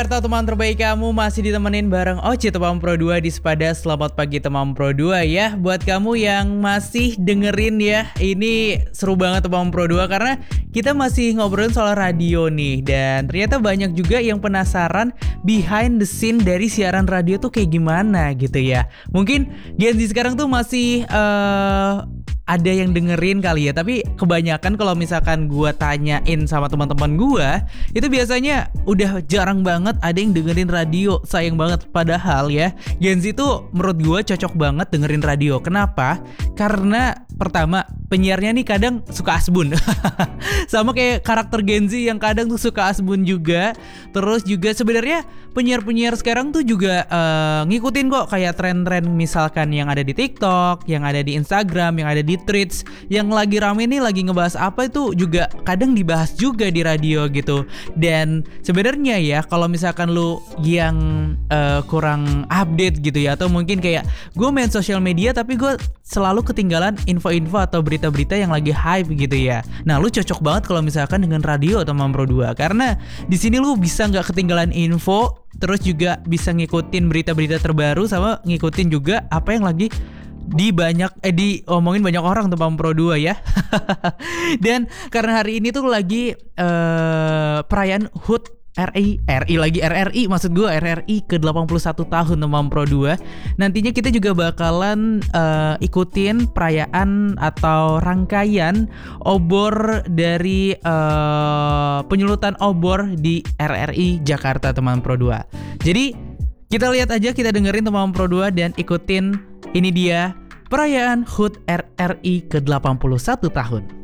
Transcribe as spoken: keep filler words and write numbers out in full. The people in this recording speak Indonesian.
Serta teman terbaik kamu masih ditemenin bareng Oci Teman Pro dua di Sepada. Selamat pagi Teman Pro dua ya. Buat kamu yang masih dengerin ya, ini seru banget Teman Pro dua karena kita masih ngobrolin soal radio nih. Dan ternyata banyak juga yang penasaran behind the scene dari siaran radio tuh kayak gimana gitu ya. Mungkin Gen Z sekarang tuh masih uh, ada yang dengerin kali ya, tapi kebanyakan kalau misalkan gue tanyain sama teman-teman gue, itu biasanya udah jarang banget ada yang dengerin radio. Sayang banget, padahal ya Gen Z itu menurut gue cocok banget dengerin radio. Kenapa? Karena pertama, penyiarnya nih kadang suka asbun. Sama kayak karakter Gen Z yang kadang tuh suka asbun juga. Terus juga sebenarnya penyiar-penyiar sekarang tuh juga uh, ngikutin kok kayak tren-tren misalkan yang ada di TikTok, yang ada di Instagram, yang ada di Threads, yang lagi rame nih lagi ngebahas apa itu juga kadang dibahas juga di radio gitu. Dan sebenarnya ya kalau misalkan lu yang uh, kurang update gitu ya, atau mungkin kayak gue main sosial media tapi gue selalu ketinggalan info-info atau berita-berita yang lagi hype gitu ya. Nah, lu cocok banget kalau misalkan dengan radio atau Teman Pro dua karena di sini lu bisa nggak ketinggalan info, terus juga bisa ngikutin berita-berita terbaru sama ngikutin juga apa yang lagi di banyak eh diomongin banyak orang Teman Pro dua ya. Dan karena hari ini tuh lagi uh, perayaan H U T R I, R I lagi R R I maksud gue R R I ke delapan puluh satu tahun Teman Pro dua. Nantinya kita juga bakalan uh, ikutin perayaan atau rangkaian obor dari uh, penyulutan obor di R R I Jakarta Teman Pro dua. Jadi kita lihat aja, kita dengerin Teman Pro dua dan ikutin ini dia perayaan H U T R R I ke delapan puluh satu tahun.